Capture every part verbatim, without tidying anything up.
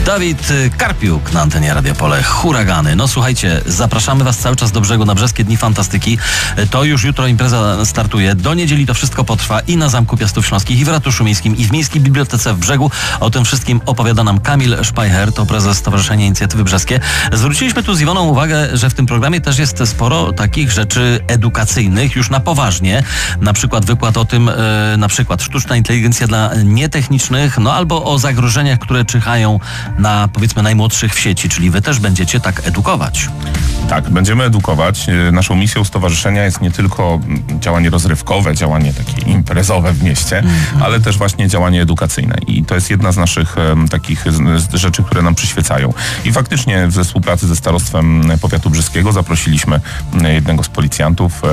Dawid Karpiuk na antenie Radio Pole. Huragany. No słuchajcie, zapraszamy was cały czas do Brzegu na Brzeskie Dni Fantastyki. To już jutro impreza startuje. Do niedzieli to wszystko potrwa i na Zamku Piastów Śląskich, i w Ratuszu Miejskim, i w Miejskiej Bibliotece w Brzegu. O tym wszystkim opowiada nam Kamil Szpajcher, to prezes Stowarzyszenia Inicjatywy Brzeskie. Zwróciliśmy tu z Iwoną uwagę, że w tym programie też jest sporo takich rzeczy edukacyjnych, już na poważnie. Na przykład wykład o tym, yy, na przykład sztuczna inteligencja dla nietechnicznych, no albo o zagrożeniach, które czyhają na, powiedzmy, najmłodszych w sieci, czyli wy też będziecie tak edukować. Tak, będziemy edukować. Naszą misją stowarzyszenia jest nie tylko działanie rozrywkowe, działanie takie imprezowe w mieście, mm. ale też właśnie działanie edukacyjne. I to jest jedna z naszych um, takich z, rzeczy, które nam przyświecają. I faktycznie we współpracy ze Starostwem Powiatu Brzeskiego zaprosiliśmy jednego z policjantów,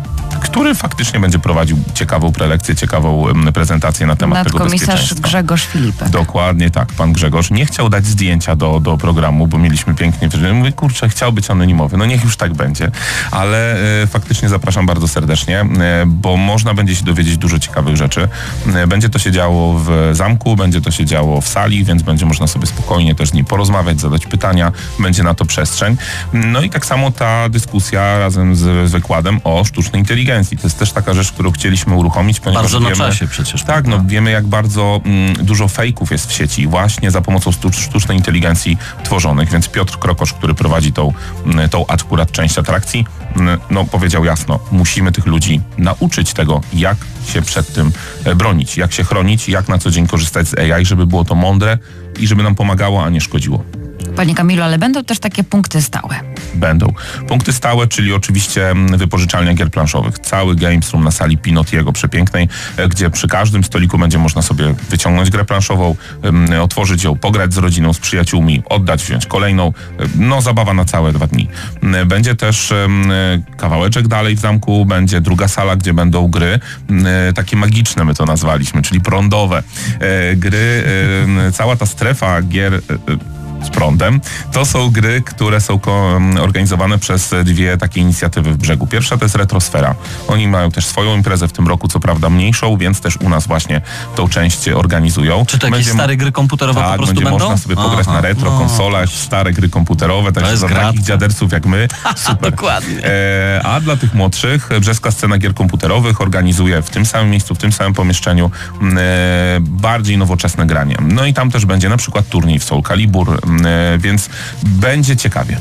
który faktycznie będzie prowadził ciekawą prelekcję, ciekawą prezentację na temat tego bezpieczeństwa. Nadkomisarz Grzegorz Filipek. Dokładnie tak, pan Grzegorz nie chciał dać zdjęcia do, do programu, bo mieliśmy pięknie, mówię, kurczę, chciał być anonimowy, no niech już tak będzie, ale e, faktycznie zapraszam bardzo serdecznie, e, bo można będzie się dowiedzieć dużo ciekawych rzeczy. E, będzie to się działo w zamku, będzie to się działo w sali, więc będzie można sobie spokojnie też z nim porozmawiać, zadać pytania, będzie na to przestrzeń. No i tak samo ta dyskusja razem z, z wykładem o sztucznej inteligencji. To jest też taka rzecz, którą chcieliśmy uruchomić, ponieważ bardzo wiemy, na czasie przecież. Tak, no wiemy, jak bardzo mm, dużo fejków jest w sieci właśnie za pomocą sztucznej inteligencji tworzonych, więc Piotr Krokosz, który prowadzi tą, tą akurat część atrakcji, no powiedział jasno, musimy tych ludzi nauczyć tego, jak się przed tym bronić, jak się chronić, jak na co dzień korzystać z A I, żeby było to mądre i żeby nam pomagało, a nie szkodziło. Panie Kamilu, ale będą też takie punkty stałe. Będą. Punkty stałe, czyli oczywiście wypożyczalnia gier planszowych. Cały Games Room na sali Pinotiego przepięknej, gdzie przy każdym stoliku będzie można sobie wyciągnąć grę planszową, um, otworzyć ją, pograć z rodziną, z przyjaciółmi, oddać, wziąć kolejną. No, zabawa na całe dwa dni. Będzie też um, kawałeczek dalej w zamku, będzie druga sala, gdzie będą gry, um, takie magiczne my to nazwaliśmy, czyli prądowe. E, gry, e, cała ta strefa gier e, z prądem, to są gry, które są organizowane przez dwie takie inicjatywy w Brzegu. Pierwsza to jest Retrosfera. Oni mają też swoją imprezę w tym roku, co prawda mniejszą, więc też u nas właśnie tą część organizują. Czy to jakieś będzie, stare gry komputerowe tak, po prostu będzie będą? można sobie pograć Aha, na retro, no. konsolach, stare gry komputerowe, także dla takich dziaderców jak my. Super. Dokładnie. E, a dla tych młodszych Brzeska Scena Gier Komputerowych organizuje w tym samym miejscu, w tym samym pomieszczeniu e, bardziej nowoczesne granie. No i tam też będzie na przykład turniej w Soul Calibur, więc będzie ciekawie.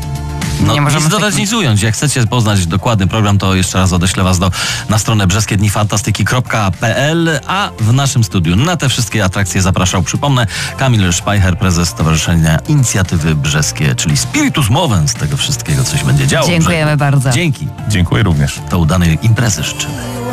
No, nic dodać, nic ująć. Jak chcecie poznać dokładny program, to jeszcze raz odeślę was do, na stronę brzeskie dni fantastyki kropka p l, a w naszym studiu na te wszystkie atrakcje zapraszał, przypomnę, Kamil Szpajcher, prezes Stowarzyszenia Inicjatywy Brzeskie, czyli spiritus movens tego wszystkiego, co się będzie działo. Dziękujemy bardzo. Dzięki. Dziękuję również. To udanej imprezy życzymy.